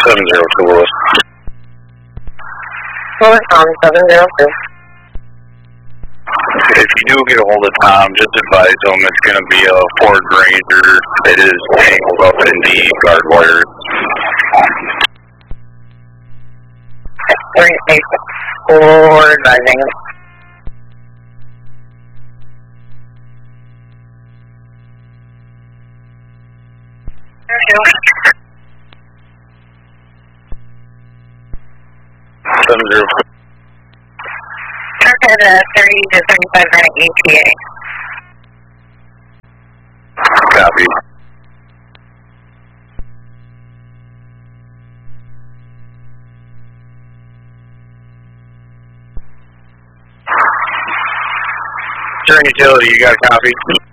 702 Lewis. Lewis on 702. If you do get a hold of Tom, just advise him it's going to be a Ford Ranger. It is tangled up in the guard wires. Or advising him. Turn to the 30 to 35 minute ETA. Copy. Turn utility, you got a copy?